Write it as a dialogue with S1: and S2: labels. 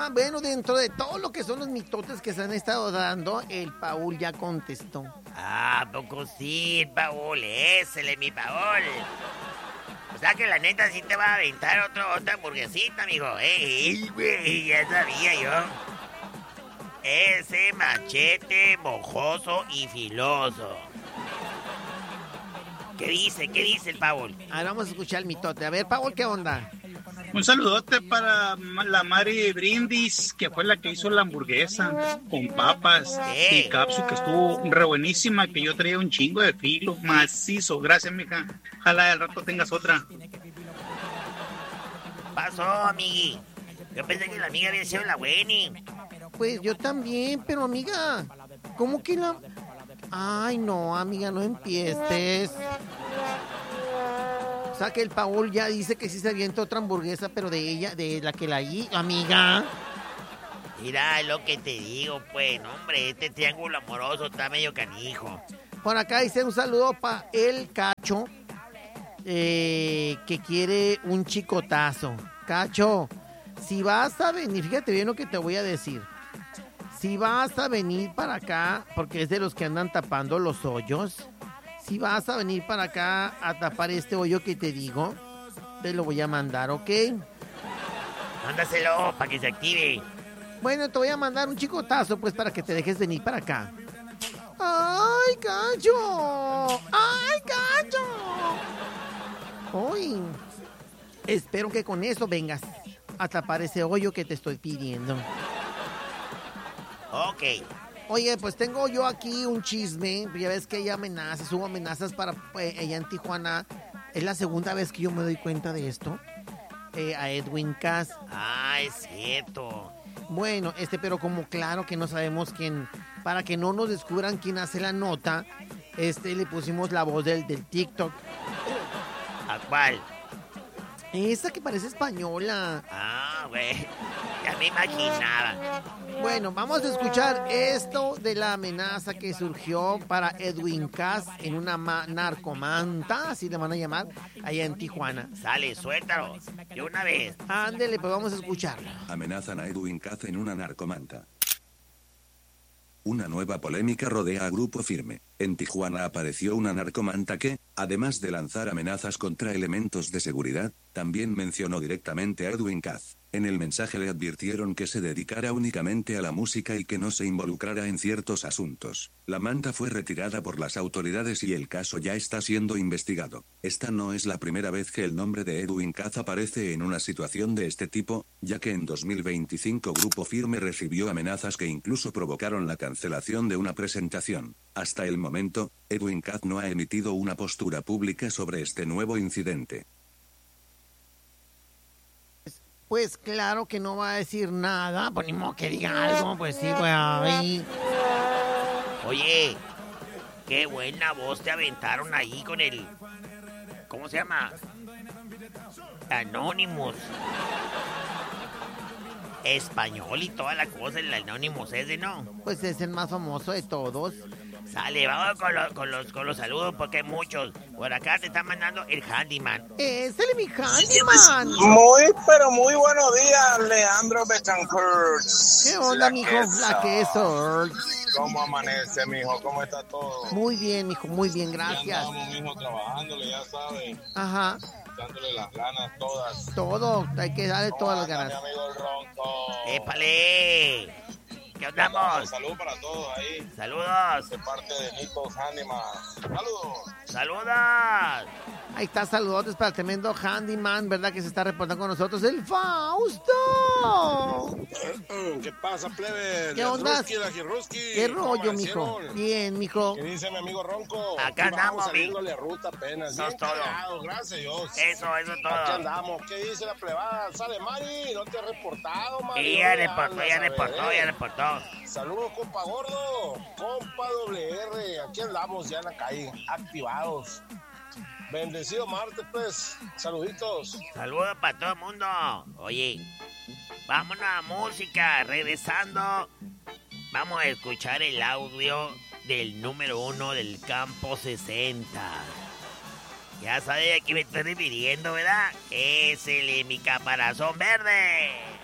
S1: Bueno, dentro de todo lo que son los mitotes que se han estado dando, el Paul ya contestó.
S2: Ah, poco sí, Paul, ese mi Paul. O sea que la neta sí te va a aventar otra hamburguesita, amigo. Güey, ya sabía yo. Ese machete mojoso y filoso. ¿Qué dice el Paul?
S1: A ver, vamos a escuchar el mitote. A ver, Paul, ¿qué onda?
S3: Un saludote para la Mari Brindis, que fue la que hizo la hamburguesa con papas y capsu, que estuvo re buenísima, que yo traía un chingo de filo, macizo. Gracias, mija. Ojalá al rato tengas otra.
S2: Pasó, amigui. Yo pensé que la amiga había sido la Weni.
S1: Pues yo también, pero amiga, ¿cómo que la...? Ay, no, amiga, no empieces. O sea que el Paul ya dice que sí se avienta otra hamburguesa, pero de ella, de la que la hizo, amiga.
S2: Mira lo que te digo, pues, no, hombre, este triángulo amoroso está medio canijo.
S1: Por acá dice un saludo para el Cacho, que quiere un chicotazo. Cacho, si vas a venir, fíjate bien lo que te voy a decir. Si vas a venir para acá, porque es de los que andan tapando los hoyos, si vas a venir para acá a tapar este hoyo que te digo, te lo voy a mandar, ¿ok?
S2: Mándaselo para que se active.
S1: Bueno, te voy a mandar un chicotazo, pues, para que te dejes venir para acá. ¡Ay, Cacho! ¡Ay, Cacho! Uy, espero que con eso vengas a tapar ese hoyo que te estoy pidiendo.
S2: Ok.
S1: Oye, pues tengo yo aquí un chisme. Ya ves que hay amenazas, hubo amenazas para allá en Tijuana. Es la segunda vez que yo me doy cuenta de esto. A Edwin Cass.
S2: Ah, es cierto.
S1: Bueno, pero como claro que no sabemos quién, para que no nos descubran quién hace la nota, le pusimos la voz del TikTok.
S2: ¿A cuál?
S1: Esa que parece española.
S2: Ah, güey. Ya me imaginaba.
S1: Bueno, vamos a escuchar esto de la amenaza que surgió para Edwin Cass en una narcomanta, así le van a llamar, allá en Tijuana.
S2: Sale, suéltalo. De una vez.
S1: Ándele, pues vamos a escucharlo.
S4: Amenazan a Edwin Cass en una narcomanta. Una nueva polémica rodea a Grupo Firme. En Tijuana apareció una narcomanta que, además de lanzar amenazas contra elementos de seguridad, también mencionó directamente a Edwin Cass. En el mensaje le advirtieron que se dedicara únicamente a la música y que no se involucrara en ciertos asuntos. La manta fue retirada por las autoridades y el caso ya está siendo investigado. Esta no es la primera vez que el nombre de Edwin Cass aparece en una situación de este tipo, ya que en 2025 Grupo Firme recibió amenazas que incluso provocaron la cancelación de una presentación. Hasta el momento, Edwin Cass no ha emitido una postura pública sobre este nuevo incidente.
S1: Pues claro que no va a decir nada, pues ni modo que diga algo, pues sí, pues ahí.
S2: Oye, qué buena voz te aventaron ahí con el... ¿Cómo se llama? Anonymous. Español y toda la cosa, el Anonymous ese, ¿no?
S1: Pues es el más famoso de todos.
S2: Sale, vamos con los saludos porque hay muchos. Por acá te está mandando el Handyman.
S1: ¡Es el mi Handyman!
S5: Pero muy buenos días, Leandro Betancourt.
S1: ¿Qué onda, mijo? La queso.
S5: ¿Cómo amanece, mijo? ¿Cómo está todo?
S1: Muy bien, mijo, muy bien, gracias.
S5: Ya andamos, mijo, trabajándole, ya sabes.
S1: Ajá.
S5: Dándole las ganas todas.
S1: Todo, hay que darle todas las ganas.
S5: Mi amigo el Ronco.
S2: ¡Épale! ¿Qué andamos?
S5: Saludos para todos ahí.
S2: Saludos.
S5: De parte de Nico Handyman. Saludos.
S2: Saludos.
S1: Ahí está, saludos para el tremendo Handyman, ¿verdad? Que se está reportando con nosotros, el Fausto.
S5: ¿Qué pasa, plebe?
S1: ¿Qué onda? ¿Qué rollo, mijo? Bien, mijo.
S5: ¿Qué dice mi amigo Ronco?
S2: Acá andamos,
S5: saliéndole a ruta apenas.
S2: Eso es todo.
S5: Cagado, gracias a Dios.
S2: Eso es todo.
S5: Aquí andamos. ¿Qué dice la plebada? ¿Sale Mari? ¿No te has reportado, Mari?
S2: Sí, ya reportó.
S5: Saludos, compa gordo. Compa WR. Aquí andamos ya en la calle, activados. Bendecido martes, pues. Saluditos.
S2: Saludos para todo el mundo. Oye, vámonos a música. Regresando, vamos a escuchar el audio del número 1 del Campo 60. Ya sabes a quién me estoy refiriendo, ¿verdad? Es el de mi caparazón verde.